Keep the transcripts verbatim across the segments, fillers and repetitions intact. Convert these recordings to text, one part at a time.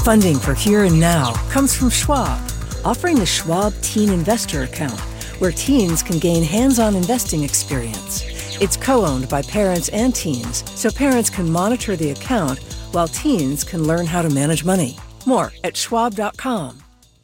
Funding for Here and Now comes from Schwab, offering the Schwab Teen Investor Account, where teens can gain hands-on investing experience. It's co-owned by parents and teens, so parents can monitor the account while teens can learn how to manage money. More at schwab dot com.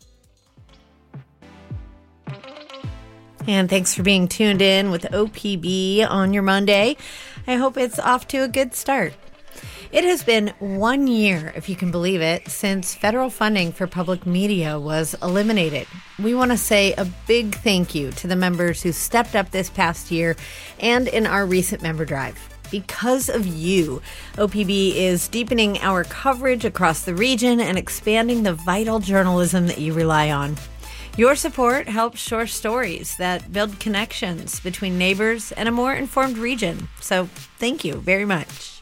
And thanks for being tuned in with O P B on your Monday. I hope it's off to a good start. It has been one year, if you can believe it, since federal funding for public media was eliminated. We want to say a big thank you to the members who stepped up this past year and in our recent member drive. Because of you, O P B is deepening our coverage across the region and expanding the vital journalism that you rely on. Your support helps share stories that build connections between neighbors and a more informed region. So thank you very much.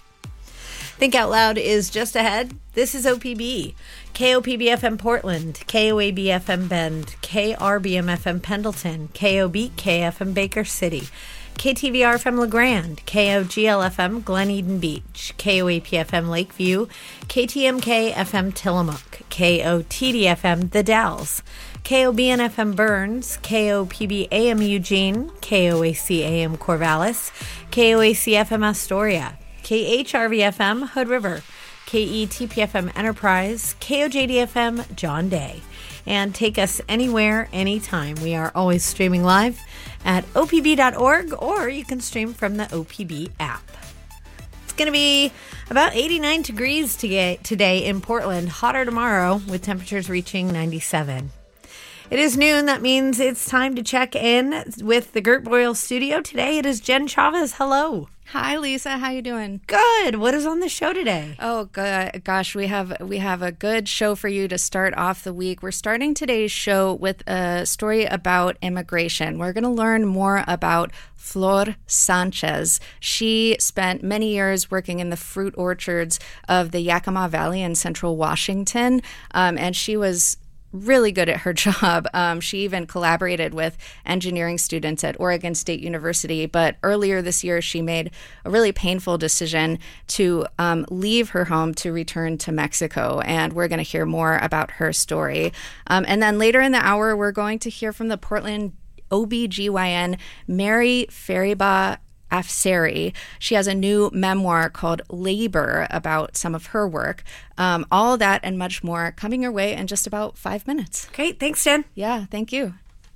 Think Out Loud is just ahead. This is O P B. K O P B F M Portland, K O A B F M Bend, K R B M F M Pendleton, K O B K F M Baker City, K T V R F M LeGrand, K O G L F M Glen Eden Beach, K O A P F M Lakeview, K T M K F M Tillamook, K O T D F M The Dalles, K O B N F M Burns, K O P B A M Eugene, K O A C A M Corvallis, K O A C F M Astoria, K H R V F M Hood River, K E T P F M Enterprise, K O J D F M John Day. And take us anywhere, anytime. We are always streaming live at O P B dot org, or you can stream from the O P B app. It's going to be about eighty-nine degrees today in Portland, hotter tomorrow with temperatures reaching ninety-seven. It is noon. That means it's time to check in with the Gert Boyle studio. Today it is Jen Chavez. Hello. Hi, Lisa. How you doing? Good. What is on the show today? Oh, good. Gosh, we have we have a good show for you to start off the week. We're starting today's show with a story about immigration. We're going to learn more about Flor Sanchez. She spent many years working in the fruit orchards of the Yakima Valley in central Washington, um, and she was really good at her job. Um, she even collaborated with engineering students at Oregon State University. But earlier this year, she made a really painful decision to um, leave her home to return to Mexico. And we're going to hear more about her story. Um, and then later in the hour, we're going to hear from the Portland O B G Y N, Mary Fariba Afsari. She has a new memoir called Labor about some of her work. Um, all that and much more coming your way in just about five minutes. Great. Thanks, Jen. Yeah, thank you.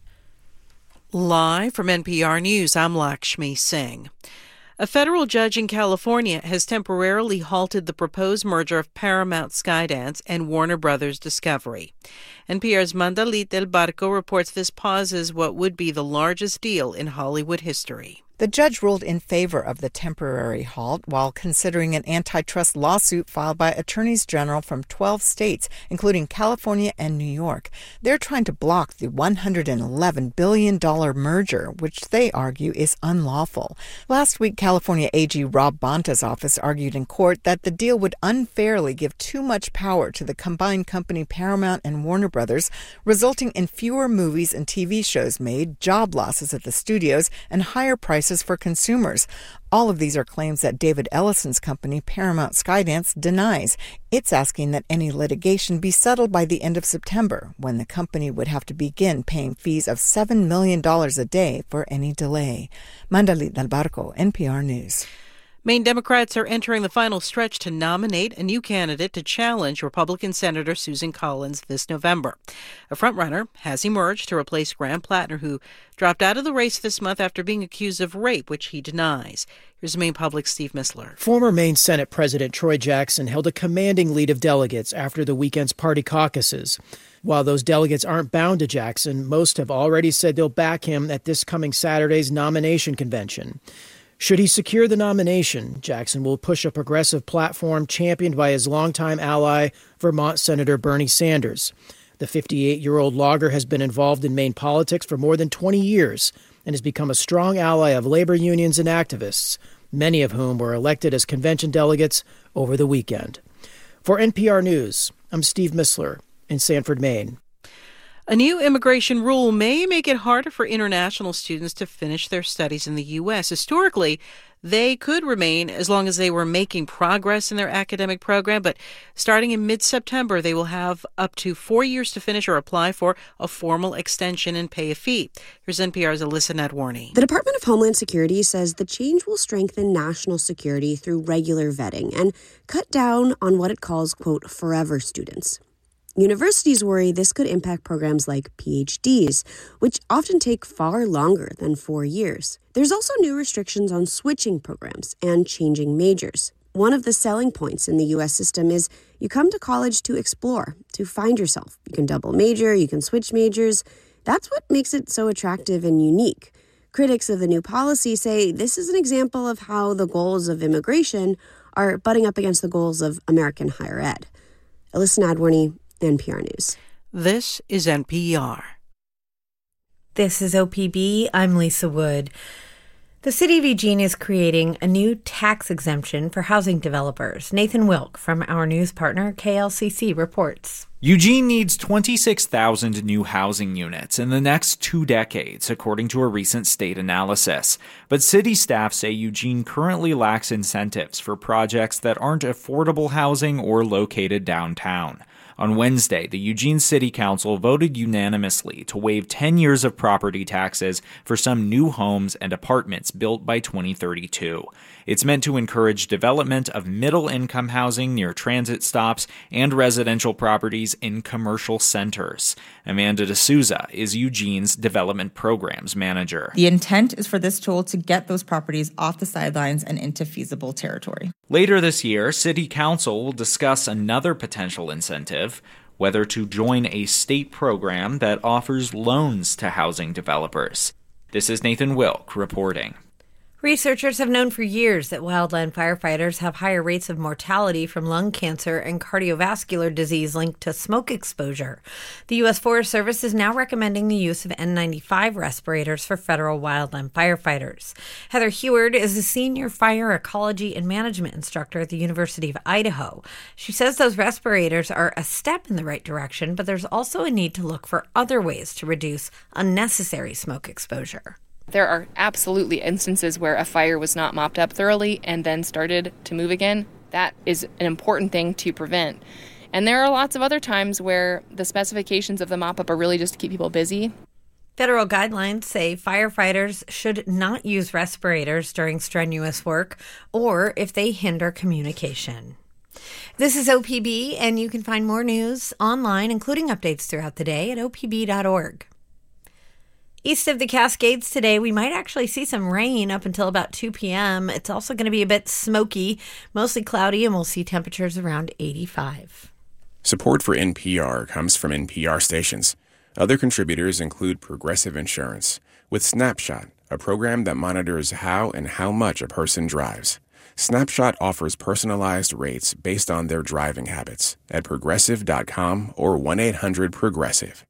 Live from N P R News, I'm Lakshmi Singh. A federal judge in California has temporarily halted the proposed merger of Paramount Skydance and Warner Brothers Discovery. N P R's Mandalit Del Barco reports this pauses what would be the largest deal in Hollywood history. The judge ruled in favor of the temporary halt while considering an antitrust lawsuit filed by attorneys general from twelve states, including California and New York. They're trying to block the one hundred eleven billion dollars merger, which they argue is unlawful. Last week, California A G Rob Bonta's office argued in court that the deal would unfairly give too much power to the combined company Paramount and Warner Brothers, resulting in fewer movies and T V shows made, job losses at the studios, and higher prices for consumers. All of these are claims that David Ellison's company, Paramount Skydance, denies. It's asking that any litigation be settled by the end of September, when the company would have to begin paying fees of seven million dollars a day for any delay. Mandalit Del Barco, N P R News. Maine Democrats are entering the final stretch to nominate a new candidate to challenge Republican Senator Susan Collins this November. A frontrunner has emerged to replace Graham Plattner, who dropped out of the race this month after being accused of rape, which he denies. Here's Maine Public's Steve Missler. Former Maine Senate President Troy Jackson held a commanding lead of delegates after the weekend's party caucuses. While those delegates aren't bound to Jackson, most have already said they'll back him at this coming Saturday's nomination convention. Should he secure the nomination, Jackson will push a progressive platform championed by his longtime ally, Vermont Senator Bernie Sanders. The fifty-eight-year-old logger has been involved in Maine politics for more than twenty years and has become a strong ally of labor unions and activists, many of whom were elected as convention delegates over the weekend. For N P R News, I'm Steve Missler in Sanford, Maine. A new immigration rule may make it harder for international students to finish their studies in the U S. Historically, They could remain as long as they were making progress in their academic program, but starting in mid-September, they will have up to four years to finish or apply for a formal extension and pay a fee. Here's N P R's Alyssa Nadworny. The Department of Homeland Security says the change will strengthen national security through regular vetting and cut down on what it calls, quote, forever students. Universities worry this could impact programs like P H Ds, which often take far longer than four years. There's also new restrictions on switching programs and changing majors. One of the selling points in the U S system is you come to college to explore, to find yourself. You can double major, you can switch majors. That's what makes it so attractive and unique. Critics of the new policy say this is an example of how the goals of immigration are butting up against the goals of American higher ed. Alyssa Nadworny, N P R News. This is N P R. This is O P B. I'm Lisa Wood. The city of Eugene is creating a new tax exemption for housing developers. Nathan Wilk from our news partner K L C C reports. Eugene needs twenty-six thousand new housing units in the next two decades, according to a recent state analysis. But city staff say Eugene currently lacks incentives for projects that aren't affordable housing or located downtown. On Wednesday, the Eugene City Council voted unanimously to waive ten years of property taxes for some new homes and apartments built by twenty thirty-two. It's meant to encourage development of middle-income housing near transit stops and residential properties in commercial centers. Amanda D'Souza is Eugene's development programs manager. The intent is for this tool to get those properties off the sidelines and into feasible territory. Later this year, City Council will discuss another potential incentive, whether to join a state program that offers loans to housing developers. This is Nathan Wilk reporting. Researchers have known for years that wildland firefighters have higher rates of mortality from lung cancer and cardiovascular disease linked to smoke exposure. The U S Forest Service is now recommending the use of N ninety-five respirators for federal wildland firefighters. Heather Heward is a senior fire ecology and management instructor at the University of Idaho. She says those respirators are a step in the right direction, but there's also a need to look for other ways to reduce unnecessary smoke exposure. There are absolutely instances where a fire was not mopped up thoroughly and then started to move again. That is an important thing to prevent. And there are lots of other times where the specifications of the mop-up are really just to keep people busy. Federal guidelines say firefighters should not use respirators during strenuous work or if they hinder communication. This is O P B, and you can find more news online, including updates throughout the day at O P B dot org. East of the Cascades today, we might actually see some rain up until about two p.m. It's also going to be a bit smoky, mostly cloudy, and we'll see temperatures around eighty-five. Support for N P R comes from N P R stations. Other contributors include Progressive Insurance, with Snapshot, a program that monitors how and how much a person drives. Snapshot offers personalized rates based on their driving habits at progressive dot com or one eight hundred progressive.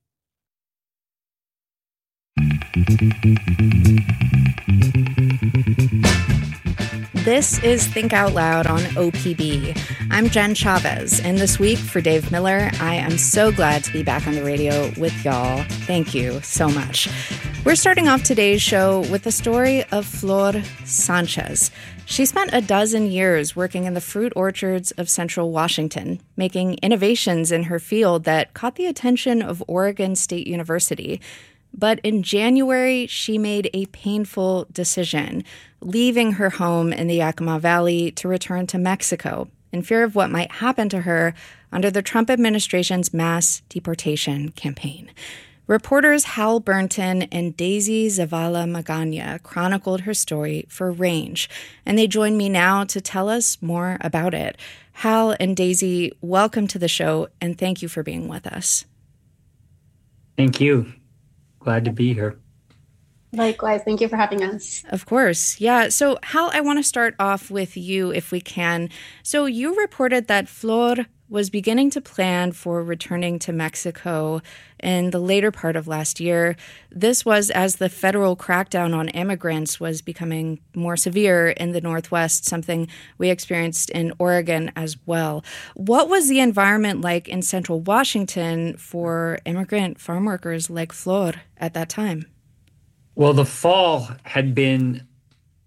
This is Think Out Loud on O P B. I'm Jen Chavez, and this week for Dave Miller, I am so glad to be back on the radio with y'all. Thank you so much. We're starting off today's show with the story of Flor Sanchez. She spent a dozen years working in the fruit orchards of Central Washington, making innovations in her field that caught the attention of Oregon State University. But in January, she made a painful decision, leaving her home in the Yakima Valley to return to Mexico in fear of what might happen to her under the Trump administration's mass deportation campaign. Reporters Hal Burnton and Daisy Zavala Magana chronicled her story for Range, and they join me now to tell us more about it. Hal and Daisy, welcome to the show, and thank you for being with us. Thank you. Glad to be here. Likewise. Thank you for having us. Of course. Yeah. So, Hal, I want to start off with you if we can. So you reported that Flor was beginning to plan for returning to Mexico in the later part of last year. This was as the federal crackdown on immigrants was becoming more severe in the Northwest, something we experienced in Oregon as well. What was the environment like in Central Washington for immigrant farm workers like Flor at that time? Well, the fall had been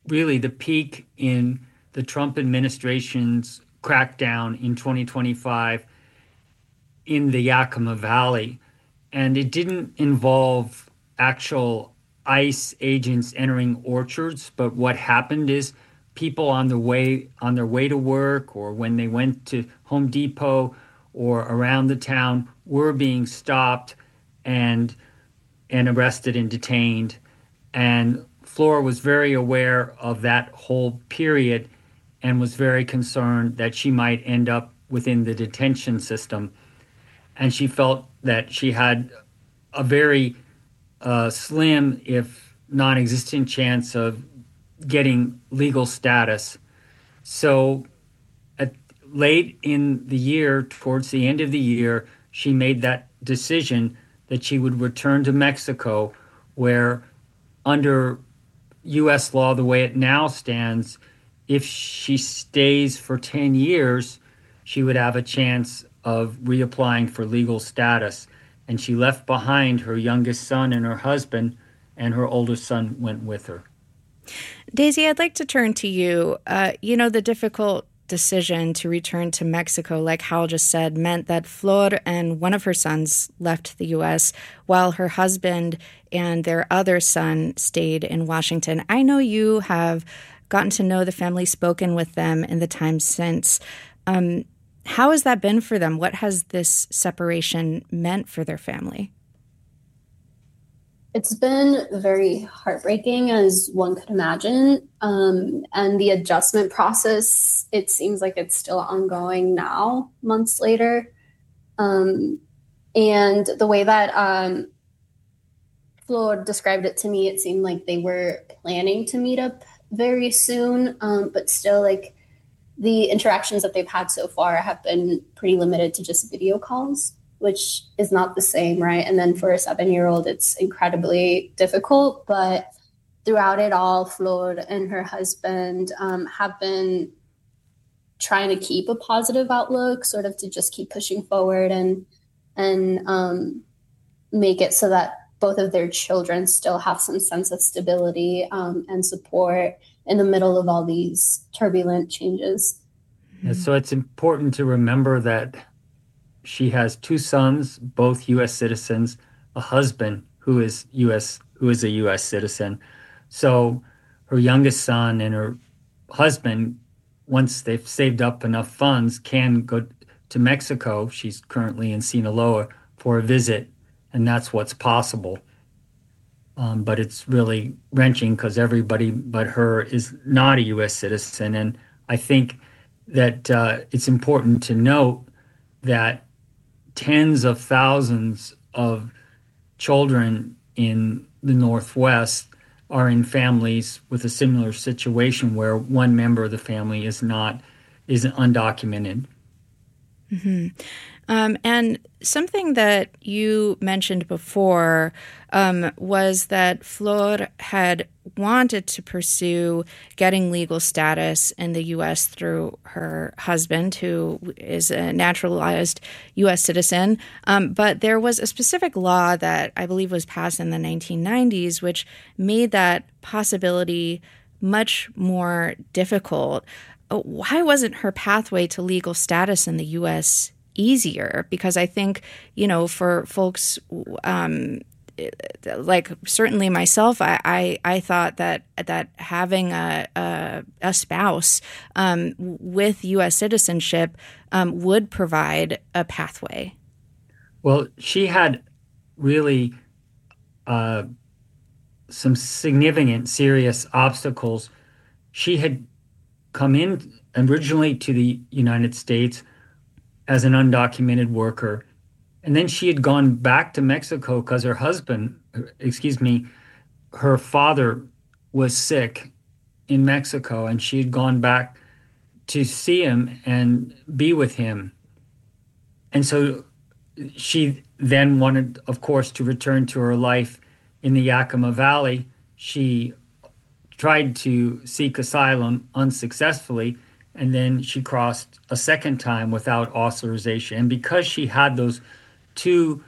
really the peak in the Trump administration's crackdown in twenty twenty-five in the Yakima Valley. And it didn't involve actual ICE agents entering orchards, but what happened is people on their way on their way to work or when they went to Home Depot or around the town were being stopped and and arrested and detained. And Flora was very aware of that whole period and was very concerned that she might end up within the detention system. And she felt that she had a very uh, slim, if non-existent chance of getting legal status. So at late in the year, towards the end of the year, she made that decision that she would return to Mexico, where under U S law, the way it now stands, if she stays for ten years, she would have a chance of reapplying for legal status. And she left behind her youngest son and her husband, and her oldest son went with her. Daisy, I'd like to turn to you. Uh, you know, the difficult decision to return to Mexico, like Hal just said, meant that Flor and one of her sons left the U S while her husband and their other son stayed in Washington. I know you have gotten to know the family, spoken with them in the time since. Um, how has that been for them? What has this separation meant for their family? It's been very heartbreaking, as one could imagine. Um, and the adjustment process, it seems like it's still ongoing now, months later. Um, and the way that um, Flor described it to me, it seemed like they were planning to meet up very soon, um, but still, like, the interactions that they've had so far have been pretty limited to just video calls, which is not the same, right? And then for a seven-year-old, it's incredibly difficult. But throughout it all, Flor and her husband um, have been trying to keep a positive outlook, sort of to just keep pushing forward and and um, make it so that both of their children still have some sense of stability um, and support in the middle of all these turbulent changes. And so it's important to remember that she has two sons, both U S citizens, a husband who is U S who is a U S citizen. So her youngest son and her husband, once they've saved up enough funds, can go to Mexico. She's currently in Sinaloa for a visit, and that's what's possible. Um, but it's really wrenching because everybody but her is not a U S citizen. And I think that uh, it's important to note that tens of thousands of children in the Northwest are in families with a similar situation where one member of the family is not, is undocumented. Mm-hmm. Um, and something that you mentioned before um, was that Flor had wanted to pursue getting legal status in the U S through her husband, who is a naturalized U S citizen. Um, but there was a specific law that I believe was passed in the nineteen nineties, which made that possibility much more difficult. Why wasn't her pathway to legal status in the U S easier? Because I think, you know, for folks um, like certainly myself, I, I, I thought that that having a a, a spouse um, with U S citizenship um, would provide a pathway. Well, she had really uh, some significant, serious obstacles. She had come in originally to the United States as an undocumented worker. And then she had gone back to Mexico because her husband, excuse me, her father was sick in Mexico, and she had gone back to see him and be with him. And so she then wanted, of course, to return to her life in the Yakima Valley. She tried to seek asylum unsuccessfully, and then she crossed a second time without authorization. And because she had those two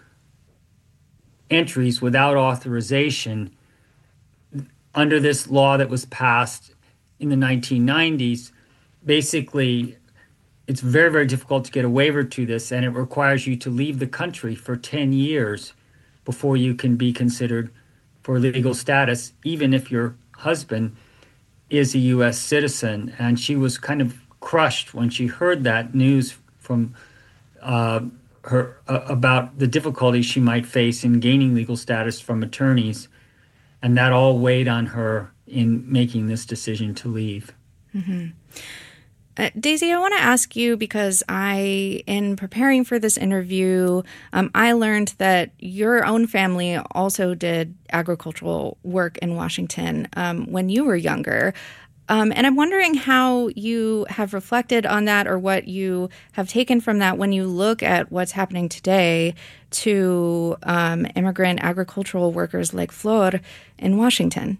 entries without authorization, under this law that was passed in the nineteen nineties, basically it's very, very difficult to get a waiver to this, and it requires you to leave the country for ten years before you can be considered for legal status, even if your husband is a U S citizen. And she was kind of crushed when she heard that news from uh, her uh, about the difficulties she might face in gaining legal status from attorneys. And that all weighed on her in making this decision to leave. Mm-hmm. Uh, Daisy, I want to ask you, because I, in preparing for this interview, um, I learned that your own family also did agricultural work in Washington um, when you were younger. Um, and I'm wondering how you have reflected on that, or what you have taken from that when you look at what's happening today to um, immigrant agricultural workers like Flor in Washington.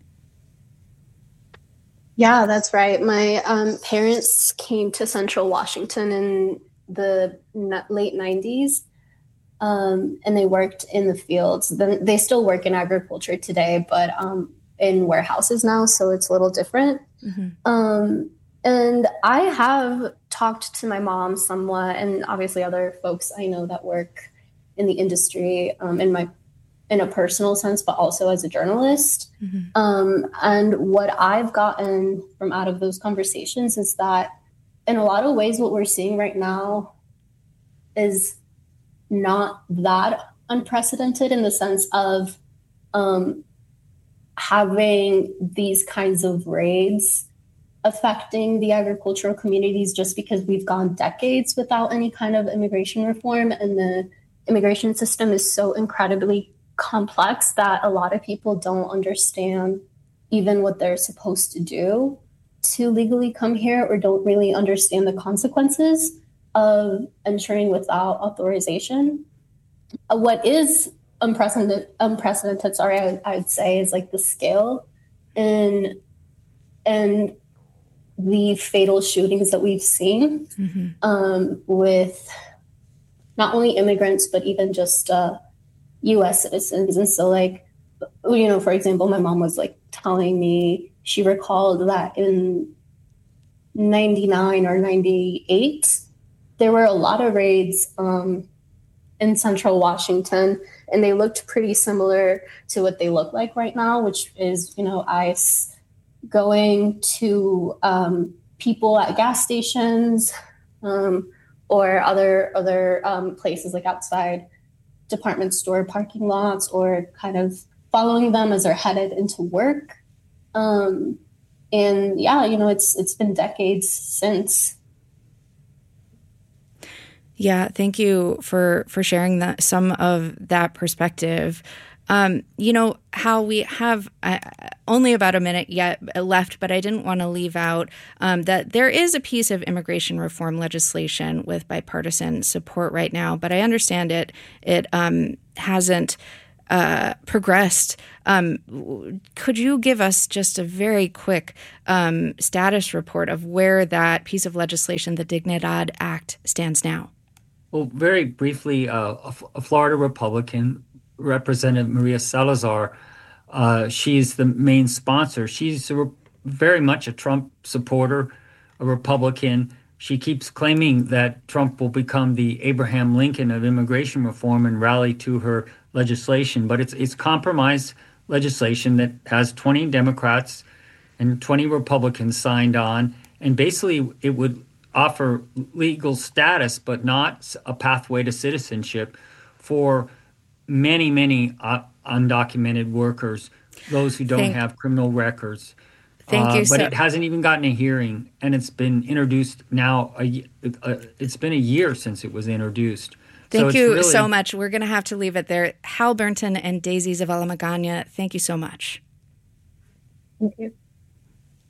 Yeah, that's right. My um, parents came to Central Washington in the late nineties, um, and they worked in the fields. Then they still work in agriculture today, but um, in warehouses now, so it's a little different. Mm-hmm. Um, and I have talked to my mom somewhat, and obviously other folks I know that work in the industry um, in my in a personal sense, but also as a journalist. Mm-hmm. Um, and what I've gotten from out of those conversations is that in a lot of ways, what we're seeing right now is not that unprecedented in the sense of um, having these kinds of raids affecting the agricultural communities, just because we've gone decades without any kind of immigration reform, and the immigration system is so incredibly complex that a lot of people don't understand even what they're supposed to do to legally come here, or don't really understand the consequences of entering without authorization. Uh, what is unprecedented, unprecedented, sorry, I, I would say, is like the scale and and the fatal shootings that we've seen mm-hmm. um, with not only immigrants, but even just uh, U S citizens. And so, like, you know, for example, my mom was like telling me she recalled that in ninety-nine or ninety-eight, there were a lot of raids um, in Central Washington, and they looked pretty similar to what they look like right now, which is, you know, ICE going to um, people at gas stations um, or other other um, places like outside department store parking lots, or kind of following them as they're headed into work. Um, and yeah, you know, it's it's been decades since. Yeah, thank you for, for sharing that, some of that perspective. Um, you know, how we have uh, only about a minute yet left, but I didn't want to leave out um, that there is a piece of immigration reform legislation with bipartisan support right now, but I understand it it um, hasn't uh, progressed. Um, could you give us just a very quick um, status report of where that piece of legislation, the Dignidad Act, stands now? Well, very briefly, uh, a, a Florida Republican, Representative Maria Salazar, uh, she's the main sponsor. She's a re- very much a Trump supporter, a Republican. She keeps claiming that Trump will become the Abraham Lincoln of immigration reform and rally to her legislation. But it's it's compromise legislation that has twenty Democrats and twenty Republicans signed on. And basically it would offer legal status, but not a pathway to citizenship for many, many uh, undocumented workers, those who don't Thank, have criminal records. Thank uh, you. But So, it hasn't even gotten a hearing, and it's been introduced now. A, a, it's been a year since it was introduced. Thank so you really, so much. We're going to have to leave it there. Hal Burnton and Daisy Zavala Magana, thank you so much. Thank you.